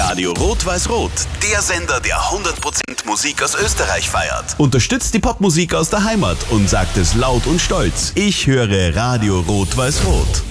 Radio Rot-Weiß-Rot, der Sender, der 100% Musik aus Österreich feiert. Unterstützt die Popmusik aus der Heimat und sagt es laut und stolz. Ich höre Radio Rot-Weiß-Rot.